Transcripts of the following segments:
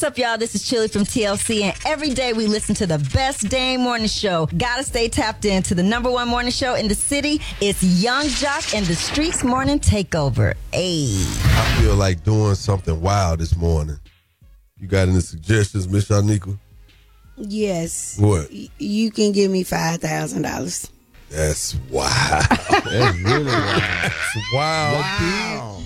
up, y'all? This is Chili from TLC, and every day we listen to the best dang morning show. Gotta stay tapped into the number one morning show in the city. It's Young Jock and the Streets Morning Takeover. Ayy. I feel like doing something wild this morning. You got any suggestions, Miss Shanika? Yes. What? You can give me $5,000. That's wild. That's really wild. That's wild.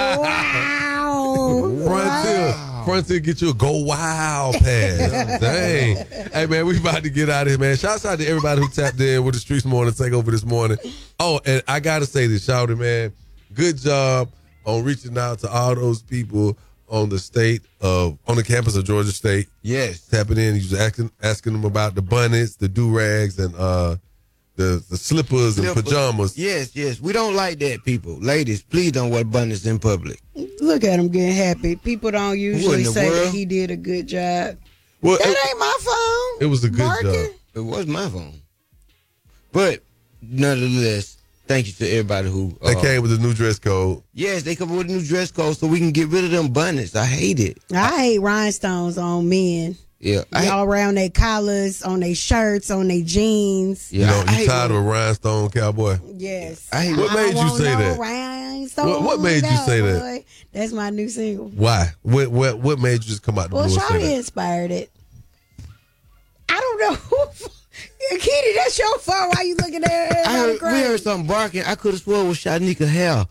Wow. Frontier, get you a go wild pass. Dang. Hey, man, we about to get out of here, man. Shouts out to everybody who tapped in with the Streets Morning Takeover this morning. Oh, and I got to say this, Shouty, man. Good job on reaching out to all those people on the campus of Georgia State. Yes. Tapping in. He was asking them about the bunnies, the do-rags, and the slippers and pajamas. Yes. We don't like that, people. Ladies, please don't wear bunnies in public. Look at him getting happy. People don't usually say world? that he did a good job. Well, That ain't my phone. it was a good Marking. job. It was my phone. But, nonetheless, thank you to everybody who... They came with the new dress code. Yes, they come with a new dress code so we can get rid of them bunnies. I hate it. I hate rhinestones on men. Yeah. All around their collars, on their shirts, on their jeans. Yeah, You tired of a rhinestone cowboy? Yes. What made you say that? What made you say that? That's my new single. Why? What made you just come out the blue and say Shawty that? inspired it. I don't know. Kitty, that's your fault. Why you looking at her? We heard something barking. I could have sworn it was Shanika hair.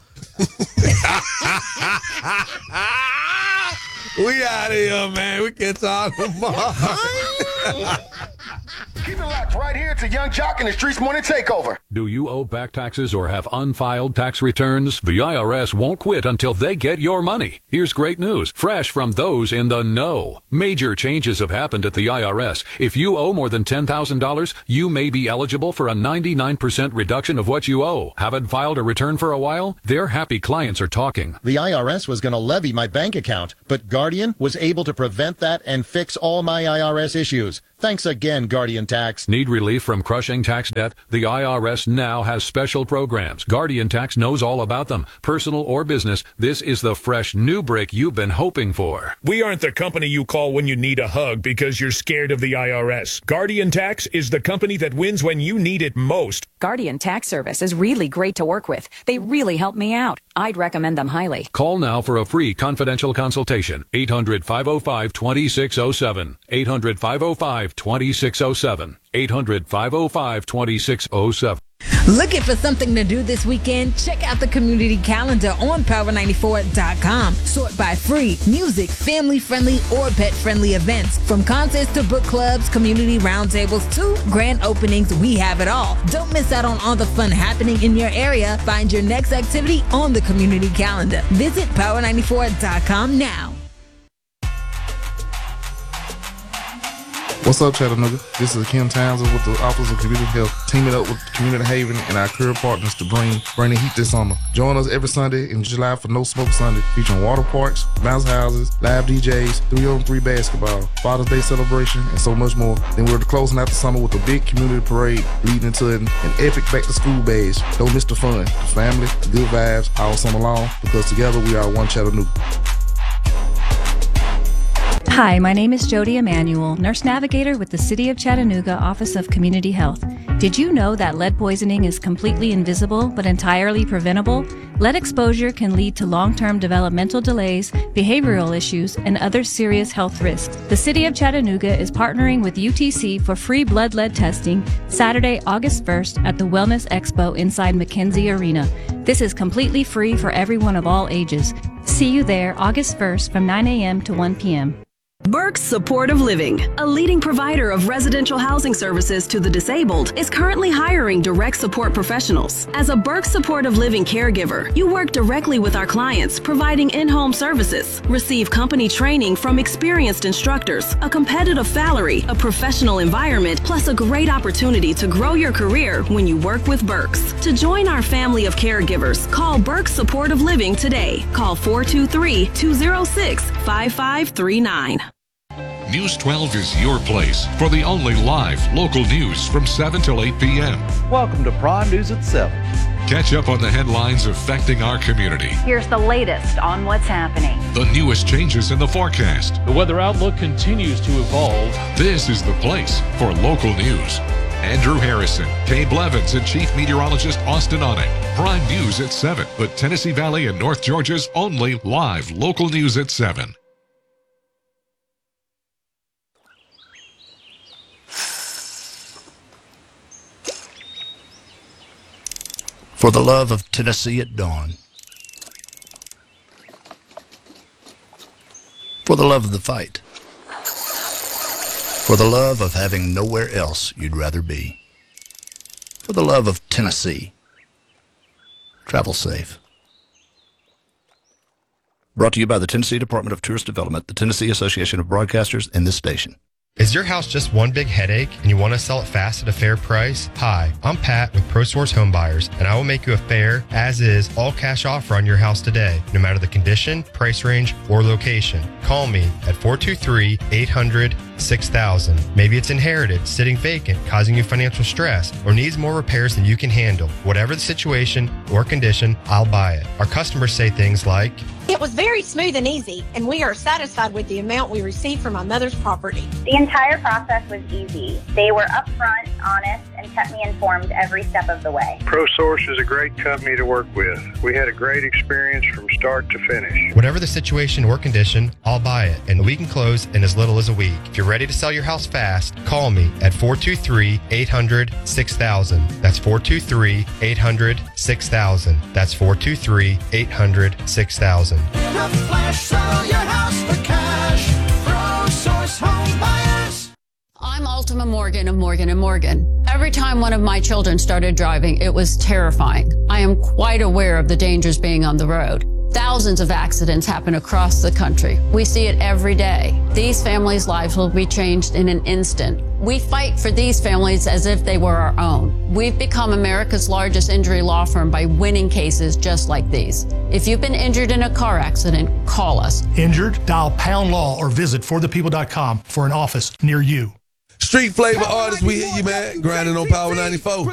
We out of here, man. We can talk tomorrow. Keep it locked right here to Young Jock and the Streets Morning Takeover. Do you owe back taxes or have unfiled tax returns? The IRS won't quit until they get your money. Here's great news, fresh from those in the know. Major changes have happened at the IRS. If you owe more than $10,000, you may be eligible for a 99% reduction of what you owe. Haven't filed a return for a while? Their happy clients are talking. The IRS was going to levy my bank account, but Guardian was able to prevent that and fix all my IRS issues. Thanks again, Guardian Tax. Need relief from crushing tax debt? The IRS now has special programs. Guardian Tax knows all about them. Personal or business, this is the fresh new break you've been hoping for. We aren't the company you call when you need a hug because you're scared of the IRS. Guardian Tax is the company that wins when you need it most. Guardian Tax Service is really great to work with. They really help me out. I'd recommend them highly. Call now for a free confidential consultation. 800-505-2607. 800-505-2607. 800-505-2607. Looking for something to do this weekend? Check out the community calendar on Power94.com. Sort by free, music, family-friendly, or pet-friendly events. From concerts to book clubs, community roundtables, to grand openings, we have it all. Don't miss out on all the fun happening in your area. Find your next activity on the community calendar. Visit Power94.com now. What's up, Chattanooga? This is Kim Townsend with the Office of Community Health, teaming up with Community Haven and our career partners to bring the heat this summer. Join us every Sunday in July for No Smoke Sunday, featuring water parks, bounce houses, live DJs, 3-on-3 basketball, Father's Day celebration, and so much more. Then we're closing out the summer with a big community parade leading into an epic back-to-school bash. Don't miss the fun, the family, the good vibes all summer long, because together we are one Chattanooga. Hi, my name is Jody Emanuel, nurse navigator with the City of Chattanooga Office of Community Health. Did you know that lead poisoning is completely invisible but entirely preventable? Lead exposure can lead to long-term developmental delays, behavioral issues, and other serious health risks. The City of Chattanooga is partnering with UTC for free blood lead testing Saturday, August 1st at the Wellness Expo inside McKenzie Arena. This is completely free for everyone of all ages. See you there August 1st from 9 a.m. to 1 p.m. Burke's Supportive Living, a leading provider of residential housing services to the disabled, is currently hiring direct support professionals. As a Burke's Supportive Living caregiver, you work directly with our clients, providing in-home services, receive company training from experienced instructors, a competitive salary, a professional environment, plus a great opportunity to grow your career when you work with Burke's. To join our family of caregivers, call Burke's Supportive Living today. Call 423-206-5539. News 12 is your place for the only live local news from 7 till 8 p.m. Welcome to Prime News at 7. Catch up on the headlines affecting our community. Here's the latest on what's happening. The newest changes in the forecast. The weather outlook continues to evolve. This is the place for local news. Andrew Harrison, Kay Blevins, and Chief Meteorologist Austin Onek. Prime News at 7, the Tennessee Valley and North Georgia's only live local news at 7. For the love of Tennessee at dawn. For the love of the fight. For the love of having nowhere else you'd rather be. For the love of Tennessee. Travel safe. Brought to you by the Tennessee Department of Tourist Development, the Tennessee Association of Broadcasters, and this station. Is your house just one big headache and you want to sell it fast at a fair price? Hi, I'm Pat with ProSource Home Buyers, and I will make you a fair, as-is, all-cash offer on your house today, no matter the condition, price range, or location. Call me at 423-800-6000. Maybe it's inherited, sitting vacant, causing you financial stress, or needs more repairs than you can handle. Whatever the situation or condition, I'll buy it. Our customers say things like, "It was very smooth and easy, and we are satisfied with the amount we received for my mother's property." The entire process was easy. They were upfront, honest, and kept me informed every step of the way. ProSource is a great company to work with. We had a great experience from start to finish. whatever the situation or condition, I'll buy it, and we can close in as little as a week. If you're ready to sell your house fast, call me at 423-800-6000. That's 423-800-6000. That's 423-800-6000. I'm Ultima Morgan of Morgan & Morgan. Every time one of my children started driving, it was terrifying. I am quite aware of the dangers being on the road. Thousands of accidents happen across the country. We see it every day. These families' lives will be changed in an instant. We fight for these families as if they were our own. We've become America's largest injury law firm by winning cases just like these. If you've been injured in a car accident, call us. Injured? Dial # law or visit forthepeople.com for an office near you. Street flavor artists, we hear you, man. Grinding on Power 94.